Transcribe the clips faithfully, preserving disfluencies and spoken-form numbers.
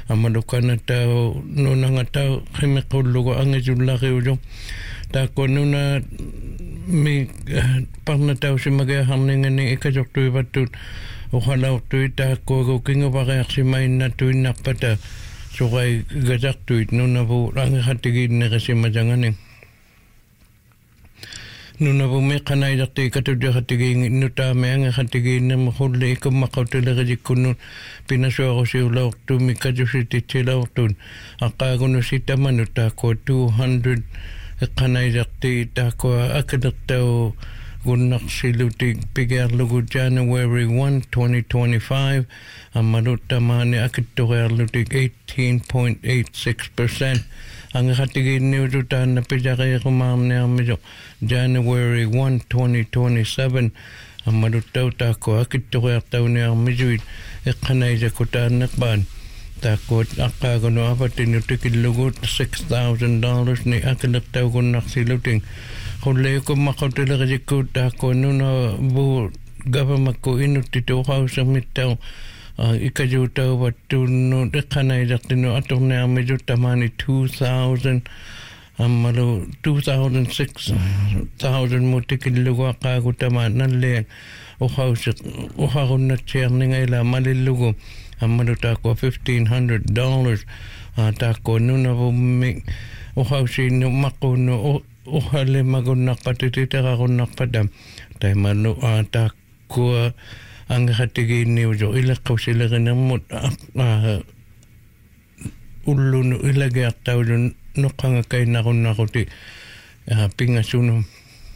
amalukana tau nunanga tau himekulugo angejulari ujo tako nuna mi parna tau simagaya hamningani ikajoktu ibatut uhalautu tako kukinga bagayaksi mainna tuinakpata sukai gajaktuit nuna bu rangi hatigin nagasimajanganing nuna bu me kanai dakti katuja hatigin nuta meanga hatigin namahuli ikumakautilagi jikunu pinasuako si ulauktu mikajusiti chilautun akagunu sita manuta ko two hundred kanai dakti tako akadaktau gunak silutig pigar lugu January first twenty twenty-five amaluta mani akitugar lutig eighteen point eight six percent ang hatigin ni ututan na pijagay kumam ni amijo January first twenty twenty-seven amaluta tako akitugar tau ni amijo ikanay jakutan nakban takot akagano apatin utikid lugu six thousand dollars ni akadaktau gunak siluting Kule ko makotela kasi ko tako nuna bu government ko inutito kao sa mitaw ikajutaw watu no dekanay daktino atong na medyo tamani two thousand amalo two thousand six thousand mo tikilugo akago taman nanle o kao sa o kao na chair ni ngaila malilugo amalo tako fifteen hundred dollars tako nuna bu o kao si no mako no uhale magunak patitita kagunak padam tay manu ata ko ang hatigin ni ujo ilakaw sila kanamot ulo no ilagay aktaw no kangakay nakon nakuti pingasuno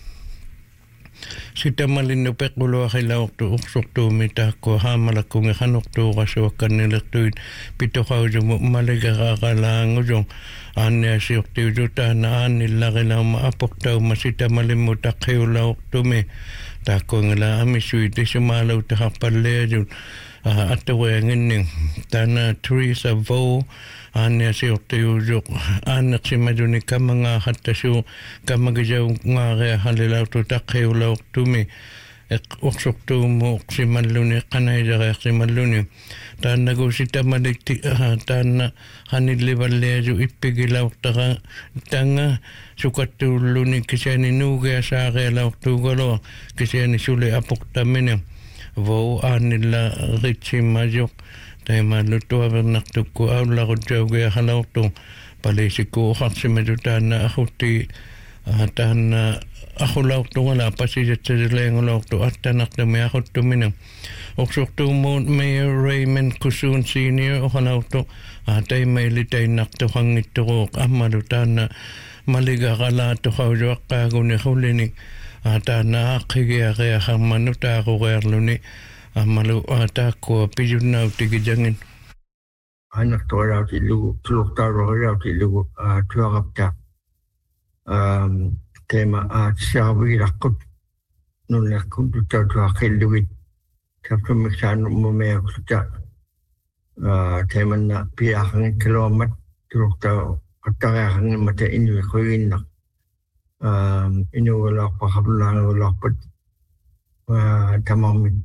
sita malino pekulo akilawak to uksok to mita ko hamalak kong ikanok to kasuwakan nilaktuin pito ka ujo maligakakalang ujo ane asiyok ti ujo ta na anil laki lang maapok tao masita malimo takhayo lawak to me tako ngala amisui ti sumalaw ta kapalaya jun atawayangin ning tana Teresa Vo ane asiyok ti ujo anak si maduni ka mga hatasyo ka magajaw nga kaya halilaw to takhayo lawak to me uksok to mo si maluni kanay jaka si maluni tan nagusita malikti tan hanilibalya jo ipigilaw taka tanga sukat to luni kasi ni nuga sa kailaw to galo kasi ni suli apok tamin vo anila richi majok tay maluto abernak to ko awla ko jawga halaw to palisiko kasi majutan na akuti tan ako lauk to wala pasijat sa silang lauk to at tanak na may ako tuminang uksok to mo Mayor Raymond Kusun Senior o kalauk to atay may litay nak to kang ito ko amalutan na maliga ka la to kaujo akago ni kulinik ata na akigya kaya kang manuta ako kaya luni amalu ata ko pijun na utigidjangin anak to raw ti lugu tulok taro raw ti lugu tuwagap ta um tema at siyawi rakot nung lakot ito ito akiluwit tapos miksan umumaya ko sa tema na piyakang kilomet tulok tao katakakang mata inuwi ko yun na inuwala ko kabulang wala ko tamamik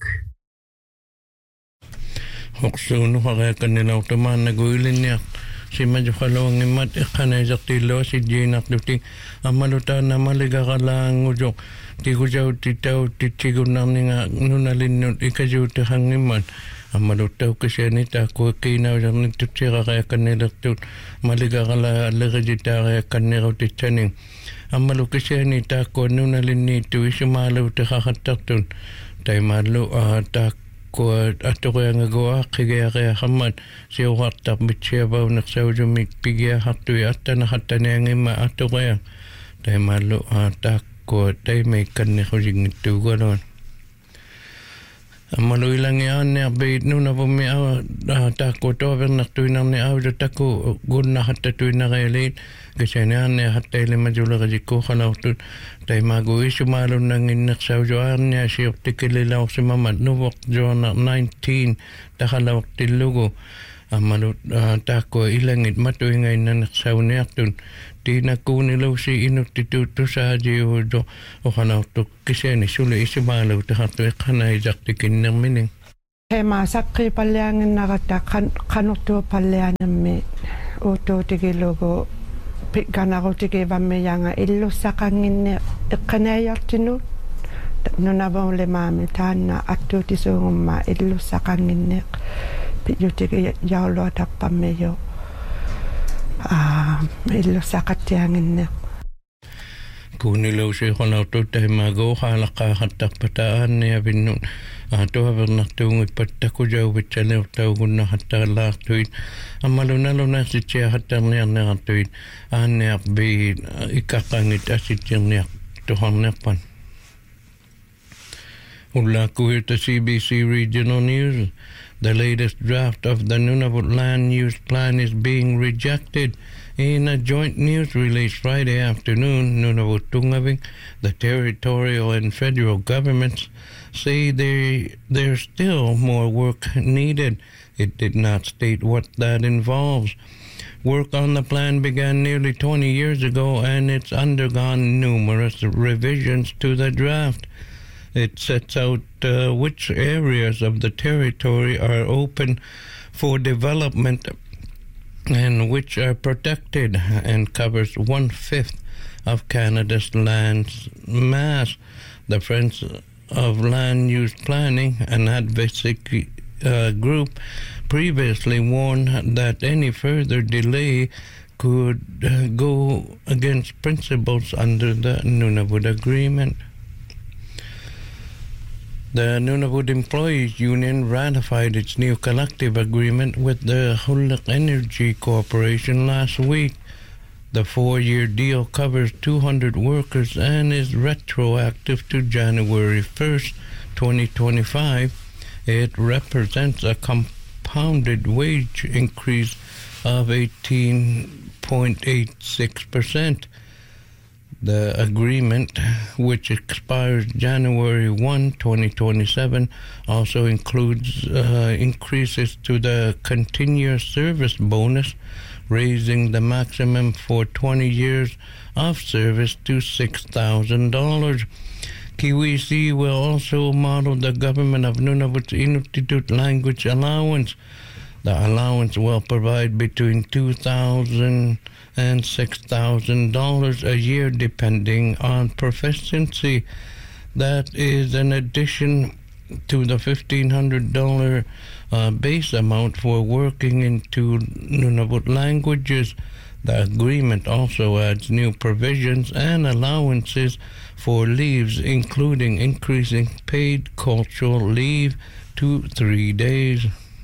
Hoksuno kaya kanila utaman nag-uilin niya si medyo kalawang imat ikanay zaktilo si Gina Kluting amaluta na maliga ka lang ujok ti ko jaw ti tao ti tigo namin nga nunalin nun ikajaw ti hang imat amaluta kasi nita ko kinaw yung nitutsira kaya kanila tut maliga ka lang alagajita kaya kanila ti chaning amalu kasi nita ko nunalin nito isumalaw ti kakataktun tayo malu tak ko ato kaya nga gawa kaya kaya kamat siya waktak bitsiya ba naksaw jo mikpigya hakto yata nakata niya nga ima ato kaya tayo malo atak ko tayo may kanne ko signito ko noon amalo ilang yan niya bait no na pumiaw atak ko to pero naktuin ang niya aw tako gun na hatatuin na kaya late kasi niya niya hatay lima jula kasi ko kalaw to tayo mag-uwi sumalo nang inaksaw jo ang niya siya tikililaw si mamad nuwak jo na nineteen takalawak tilugo amalo tako ilangit matuwi ngayon na naksaw niya to di nakunilaw si inutituto sa jiyo do o kalaw to kasi ni suli isimalaw tahato kanay jaktikin ng mining He masakri paleangin narata kanutu paleanami uto tigi logo pikanaru tigi vameyanga illu sakangin ikkanayartinu nunavon le mami tana atu tisungumma illu sakangin piyu tigi yaulo tappameyo ah illu sakatiangin Kunilo si honautu te mago halaka hattapataan ja vinnun Atoa vernahtuungut pattaku jauvitsale uttaugunna hattaalaartuin ammalunaluna sitsia hattarniarnertuin aanniarbi ikaqangit asittirniar tuhornerpan Ullakuhilta C B C Regional News. The latest draft of the Nunavut Land Use Plan is being rejected. In a joint news release Friday afternoon, Nunavut Tungavik, the territorial and federal governments say they, there's still more work needed. It did not state what that involves. Work on the plan began nearly twenty years ago, and it's undergone numerous revisions to the draft. It sets out uh, which areas of the territory are open for development and which are protected, and covers one-fifth of Canada's land mass. The Friends of Land Use Planning, an advocacy uh, group, previously warned that any further delay could uh, go against principles under the Nunavut Agreement. The Nunavut Employees Union ratified its new collective agreement with the Huluk Energy Corporation last week. The four-year deal covers two hundred workers and is retroactive to January first, twenty twenty-five. It represents a compounded wage increase of eighteen point eight six percent. The agreement, which expires January first, twenty twenty-seven, also includes uh, increases to the continuous service bonus, raising the maximum for twenty years of service to six thousand dollars. Kiwisi will also model the government of Nunavut's Inuktitut language allowance. The allowance will provide between two thousand dollars and six thousand dollars a year, depending on proficiency. That is an addition to the fifteen hundred dollars uh, base amount for working in two Nunavut languages. The agreement also adds new provisions and allowances for leaves, including increasing paid cultural leave to three days.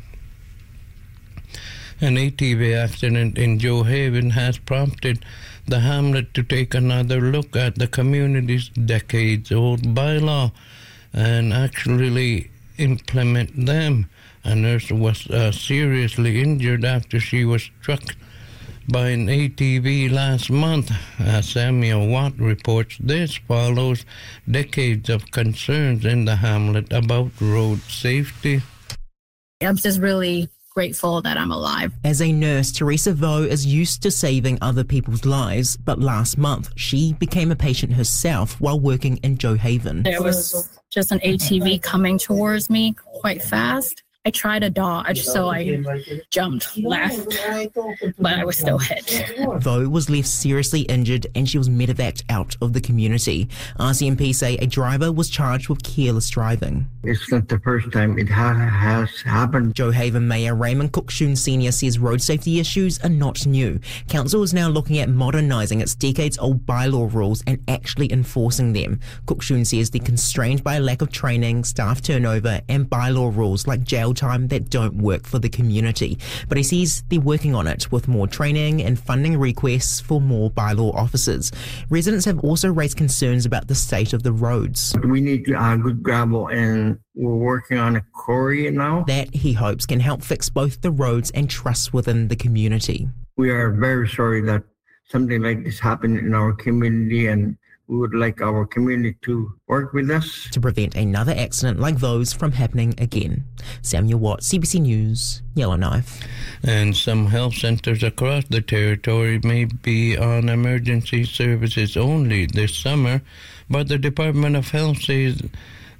An A T V accident in Joe Haven has prompted the hamlet to take another look at the community's decades-old bylaw and actually implement them. A nurse was uh, seriously injured after she was struck by an A T V last month. As Samuel Watt reports, this follows decades of concerns in the hamlet about road safety. I'm just really grateful that I'm alive. As a nurse, Teresa Vo is used to saving other people's lives, but last month she became a patient herself while working in Joe Haven. There was just an A T V coming towards me quite fast. I tried to dodge, so I jumped left, but I was still hit. Vo was left seriously injured and she was medevaced out of the community. R C M P say a driver was charged with careless driving. It's not the first time it ha- has happened. Joe Haven Mayor Raymond Cookshun Senior says road safety issues are not new. Council is now looking at modernising its decades-old bylaw rules and actually enforcing them. Cookshun says they're constrained by a lack of training, staff turnover and bylaw rules like jail time that don't work for the community. But he says they're working on it with more training and funding requests for more bylaw officers. Residents have also raised concerns about the state of the roads. We need uh, good gravel, and we're working on a quarry now. That, he hopes, can help fix both the roads and trust within the community. We are very sorry that something like this happened in our community, and we would like our community to work with us to prevent another accident like those from happening again. Samuel Watt, C B C News, Yellowknife. And some health centers across the territory may be on emergency services only this summer, but the Department of Health says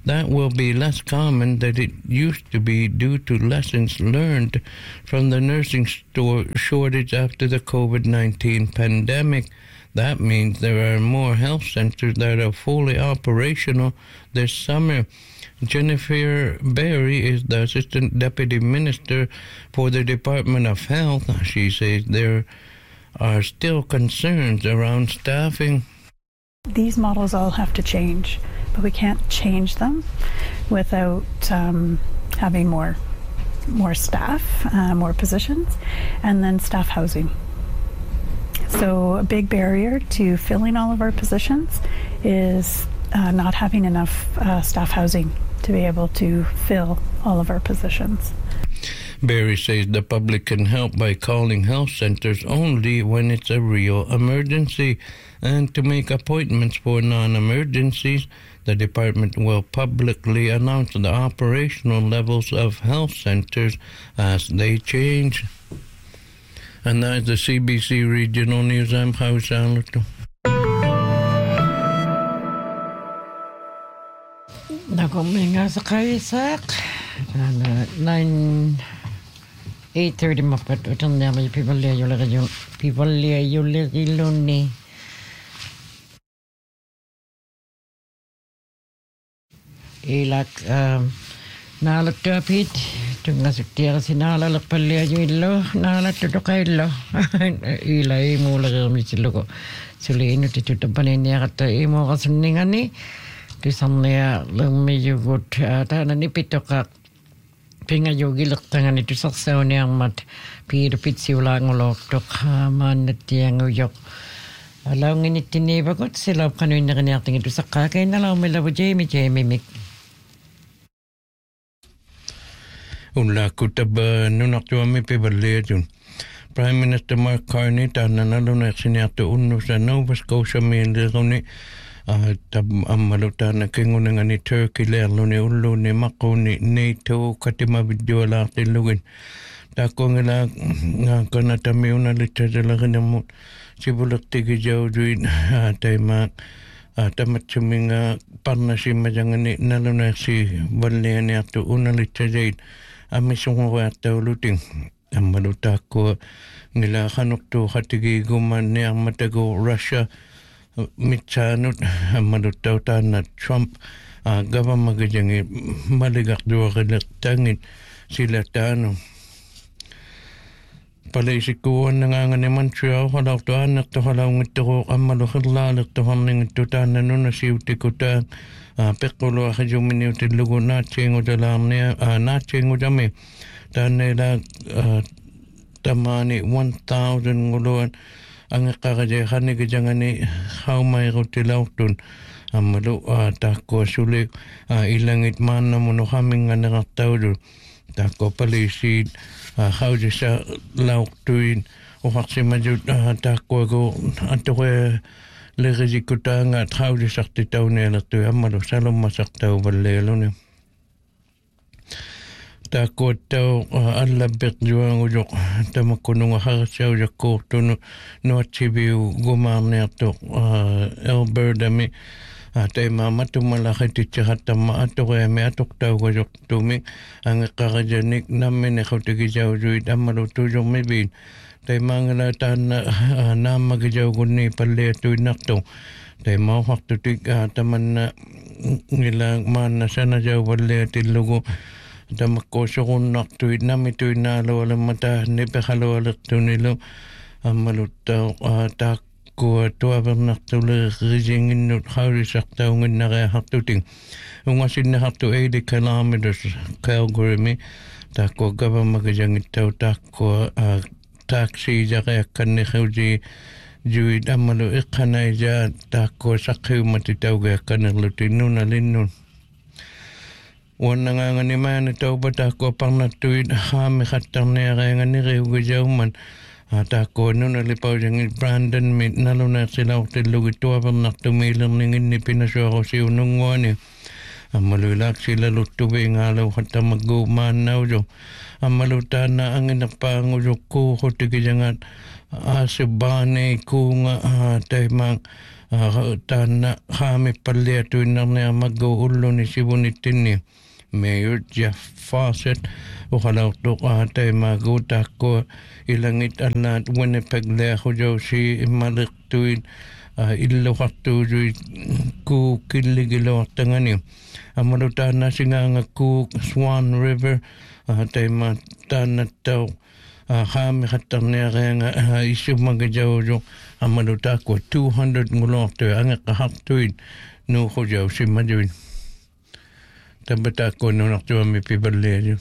That will be less common than it used to be due to lessons learned from the nursing store shortage after the COVID nineteen pandemic. That means there are more health centers that are fully operational this summer. Jennifer Berry is the Assistant Deputy Minister for the Department of Health. She says there are still concerns around staffing. These models all have to change, but we can't change them without um, having more, more staff, uh, more positions, and then staff housing. So a big barrier to filling all of our positions is uh, not having enough uh, staff housing to be able to fill all of our positions. Berry says the public can help by calling health centers only when it's a real emergency, and to make appointments for non-emergencies, the department will publicly announce the operational levels of health centers as they change. And that's the C B C Regional News. I'm House Alato. Nakuminga sa kaisak. Nine eight thirty mapat utang na may people liya yung lagi yung people liya yung lagi luni. Ilak um nalat kapit tunga sektiara sinala lakpalia yung ilo nalat tutok ilo ilay mo lagi kami silo ko suli ino titutapanin niya kata imo kasuningan ni Tisamnya lumi yugut ta nani pitoka pinga yogi laktangan itu saksaw ni ang mat pir pitsi ulang ulok tok man tiang uyok alaw ngini tiniba kot sila kanu ina kanya ting itu sakakay nalaw melaw jemi jemi mik Unla kutab nunak tuwa mi pibalaya jun Prime Minister Mark Carney ta nanalo na sinyato uno sa Nova Scotia mi ni Uh, tab amaluta na kingun nga ni Turkey lerlo ni ulo ni mako ni NATO katima video la tilugin tako ngila nga kana tami una licha jala kanamo sibulak tigi jaw duin tay ma tamat suminga parna si majang ni naluna si balia ni ato una licha jayd amisong wa ato luting amaluta ko ngila kanok to katigi guman ni ang matago Russia mitsanut madutautan na Trump uh, gaba magajangi maligak dua kalatangin sila tano palaisikuan na nga nga ni Montreal halaw to anak to halaw ngito ko amalukadlalak to hamning ito tanan nun na siwti ko ta uh, pekulo akajumini utilugo na chengo dalam niya uh, na chengo dami tanay uh, tamani one thousand nguluan ang kakajay kani kajangani haumay rutilaw tun amalu tako sulik ilangit man na muno kaming nga nakataw dun tako palisid hawdi sa lauk tuin uhaksi majud tako ako ato kaya lagazi kuta nga at hawdi sakti taw nila tuy amalu salong masaktaw balelo niya tako taw alabek juang ujok tamakunong harsyaw jako tuno no chibiu gumarne ato Alberta mi tay mama tumalaki titsahat tama ato kaya mi atok taw kajok tumi ang kakajanik namin ikaw tigijaw juit amalu tujong mi bin tay mga latan na magijaw guni pali ato'y nakto tay mawak tutik taman na nilang man na sana jaw pali atilugo Tamakosyo kung naktuit na mito'y nalo alam mata ni pekalo alat to nilo amalutaw tako tuwa bang naktula rizingin not hawri saktaw ngin na kaya haktuting ungasin na haktu eighty kilometers Calgary mi tako gaba magajang itaw tako taxi ja kaya kanikaw di juit amalo ikanay ja tako sakay matitaw kaya kanaglutin nun alin nun Wana nga nga ni man ito ba tako pang natuit hami katang na kaya nga ni Reo Gajaw Tako nun nalipaw yung Brandon mit nalo na sila o tilog ito apang naktumilang ningin ni pinasyo ako si unong wani. Amalulak sila lutuwi ngalaw kata magumanaw jo. Amaluta na ang inapango jo ko ko tigijangat asibane ko nga taymang tana kami paliatu na mag-uulo ni sibunitin ni Mayor Jeff Fawcett o kalaw to atay magutak ko ilangit alat Winnipeg leho jo si maliktuin ilo kakto jo ku kiligilo tangani amaluta na singa nga ku Swan River atay matana tao kami katarnere nga isu magajaw jo amaluta ko two hundred ngulokto ang kahaktuin no ko jo si maduin tabata ko no nakto mi pibalejo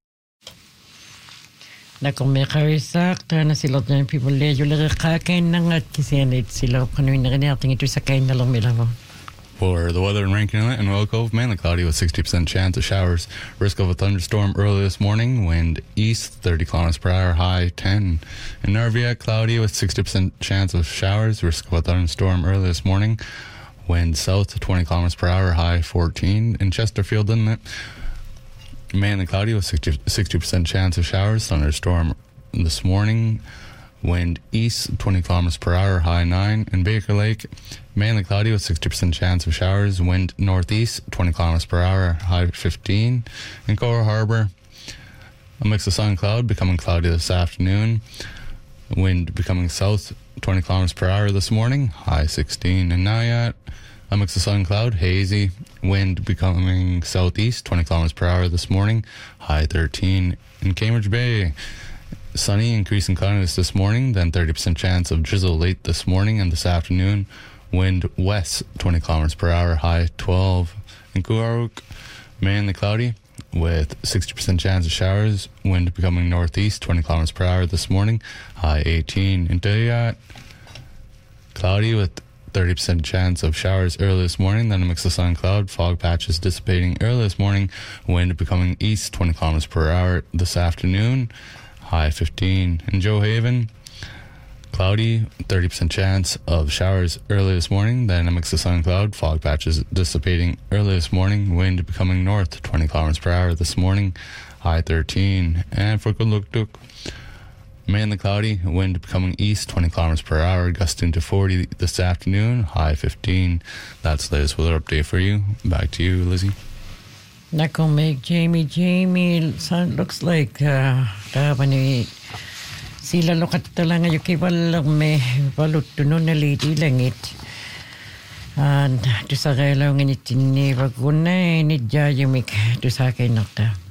na kung may karisak ta na silot na pibalejo la kakain na nga kisenit sila kanoy na kaniyating ito sa kain na lang milaw. For the weather in Rankin Inlet and Royal Cove, mainly cloudy with sixty percent chance of showers. Risk of a thunderstorm early this morning. Wind east thirty kilometers per hour, high ten. In Narvia, cloudy with sixty percent chance of showers. Risk of a thunderstorm early this morning. Wind south twenty kilometers per hour, high fourteen. In Chesterfield Inlet, mainly cloudy with sixty percent chance of showers. Thunderstorm this morning. Wind east twenty kilometers per hour, high nine. In Baker Lake, mainly cloudy with sixty percent chance of showers. Wind northeast twenty kilometers per hour, high fifteen. In Cora Harbor, a mix of sun and cloud, becoming cloudy this afternoon. Wind becoming south twenty kilometers per hour this morning, high sixteen. In Nayat, a mix of sun and cloud, hazy. Wind becoming southeast twenty kilometers per hour this morning, high thirteen. In Cambridge Bay, sunny, increasing cloudiness this morning, then thirty percent chance of drizzle late this morning and this afternoon. Wind west twenty kilometers per hour, high twelve. In Kuaruk, mainly cloudy with sixty percent chance of showers. Wind becoming northeast twenty kilometers per hour this morning, high eighteen. In Dayat, cloudy with thirty percent chance of showers early this morning, then a mix of sun and cloud. Fog patches dissipating early this morning. Wind becoming east twenty kilometers per hour this afternoon, high fifteen. In Joe Haven, cloudy, thirty percent chance of showers early this morning, then a mix of sun and cloud. Fog patches dissipating early this morning. Wind becoming north twenty kilometers per hour this morning, high thirteen. And for Kuluktuk, mainly cloudy, wind becoming east twenty kilometers per hour, gusting to forty this afternoon, high fifteen. That's the latest weather update for you. Back to you, Lizzie. That gonna make Jamie, Jamie, son, looks like, uh, ni sila lokat lang yung kibalang may baluto nun na liti langit. And to sa kailangan ni tini bagunay ni Jayamik to sa kay nokta.